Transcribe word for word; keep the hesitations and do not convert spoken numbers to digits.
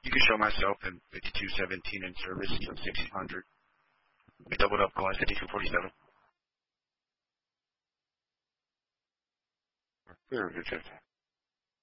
You can show myself in fifty-two seventeen in service till sixteen hundred. We doubled up going fifty-two forty-seven. Clear, Detective.